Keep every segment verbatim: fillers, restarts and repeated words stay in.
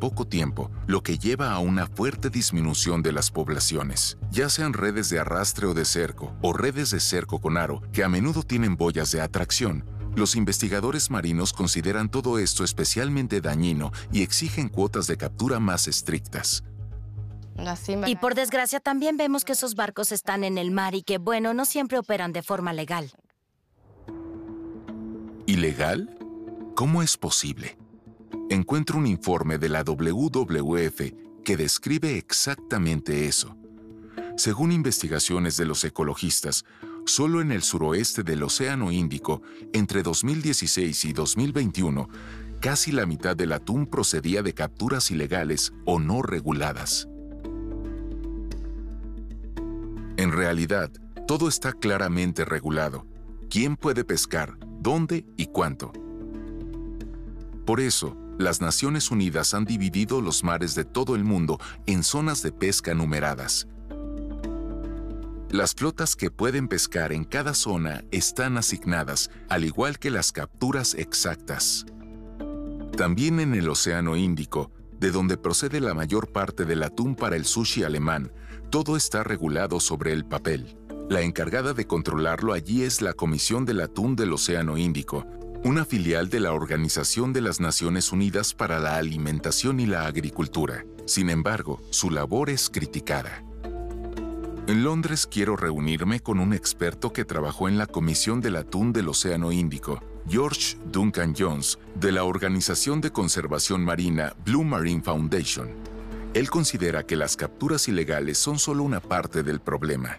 poco tiempo, lo que lleva a una fuerte disminución de las poblaciones, ya sean redes de arrastre o de cerco, o redes de cerco con aro, que a menudo tienen boyas de atracción. Los investigadores marinos consideran todo esto especialmente dañino y exigen cuotas de captura más estrictas. Y por desgracia también vemos que esos barcos están en el mar y que, bueno, no siempre operan de forma legal. ¿Ilegal? ¿Cómo es posible? Encuentro un informe de la W W F que describe exactamente eso. Según investigaciones de los ecologistas, solo en el suroeste del Océano Índico, entre dos mil dieciséis y dos mil veintiuno, casi la mitad del atún procedía de capturas ilegales o no reguladas. En realidad, todo está claramente regulado. ¿Quién puede pescar? ¿Dónde y cuánto? Por eso, las Naciones Unidas han dividido los mares de todo el mundo en zonas de pesca numeradas. Las flotas que pueden pescar en cada zona están asignadas, al igual que las capturas exactas. También en el Océano Índico, de donde procede la mayor parte del atún para el sushi alemán, todo está regulado sobre el papel. La encargada de controlarlo allí es la Comisión del Atún del Océano Índico, una filial de la Organización de las Naciones Unidas para la Alimentación y la Agricultura. Sin embargo, su labor es criticada. En Londres quiero reunirme con un experto que trabajó en la Comisión del Atún del Océano Índico, George Duncan Jones, de la Organización de Conservación Marina Blue Marine Foundation. Él considera que las capturas ilegales son solo una parte del problema.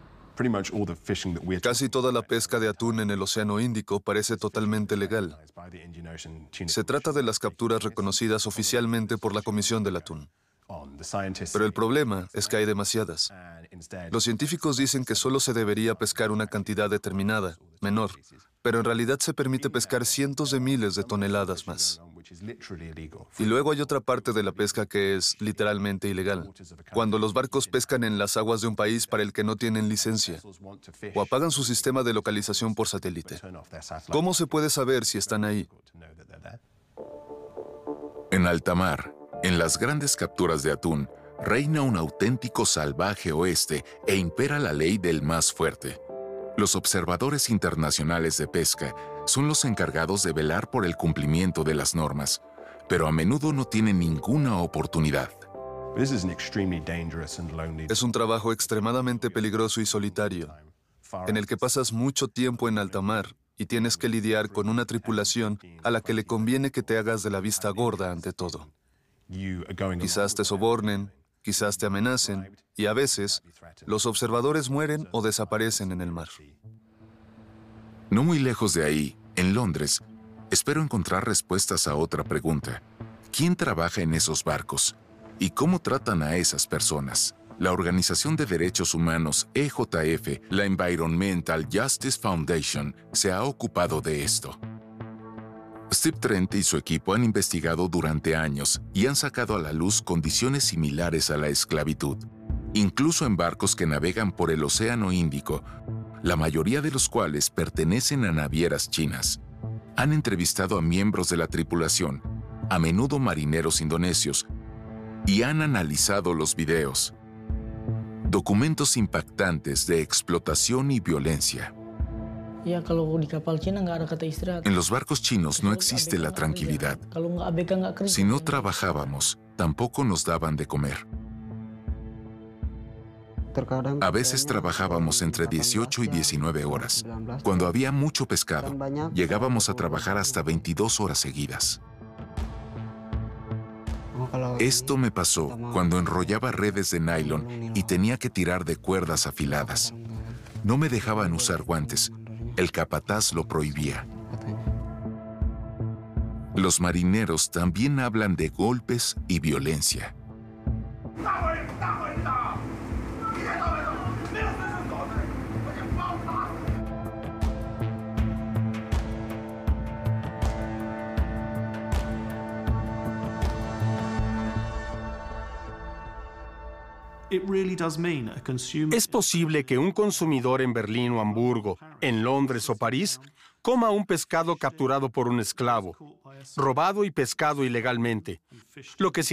Casi toda la pesca de atún en el Océano Índico parece totalmente legal. Se trata de las capturas reconocidas oficialmente por la Comisión del Atún. Pero el problema es que hay demasiadas. Los científicos dicen que solo se debería pescar una cantidad determinada, menor, pero en realidad se permite pescar cientos de miles de toneladas más. Y luego hay otra parte de la pesca que es literalmente ilegal, cuando los barcos pescan en las aguas de un país para el que no tienen licencia, o apagan su sistema de localización por satélite. ¿Cómo se puede saber si están ahí? En alta mar, en las grandes capturas de atún, reina un auténtico salvaje oeste e impera la ley del más fuerte. Los observadores internacionales de pesca son los encargados de velar por el cumplimiento de las normas, pero a menudo no tienen ninguna oportunidad. Es un trabajo extremadamente peligroso y solitario, en el que pasas mucho tiempo en alta mar y tienes que lidiar con una tripulación a la que le conviene que te hagas de la vista gorda ante todo. Quizás te sobornen, quizás te amenacen, y a veces los observadores mueren o desaparecen en el mar. No muy lejos de ahí, en Londres, espero encontrar respuestas a otra pregunta. ¿Quién trabaja en esos barcos? ¿Y cómo tratan a esas personas? La Organización de Derechos Humanos E J F, la Environmental Justice Foundation, se ha ocupado de esto. Steve Trent y su equipo han investigado durante años y han sacado a la luz condiciones similares a la esclavitud, incluso en barcos que navegan por el Océano Índico, la mayoría de los cuales pertenecen a navieras chinas. Han entrevistado a miembros de la tripulación, a menudo marineros indonesios, y han analizado los videos. Documentos impactantes de explotación y violencia. En los barcos chinos no existe la tranquilidad. Si no trabajábamos, tampoco nos daban de comer. A veces trabajábamos entre dieciocho y diecinueve horas. Cuando había mucho pescado, llegábamos a trabajar hasta veintidós horas seguidas. Esto me pasó cuando enrollaba redes de nylon y tenía que tirar de cuerdas afiladas. No me dejaban usar guantes. El capataz lo prohibía. Los marineros también hablan de golpes y violencia. ¿Es posible que un consumidor en Berlín o Hamburgo, en Londres o París, coma un pescado capturado por un esclavo, robado y pescado ilegalmente, lo que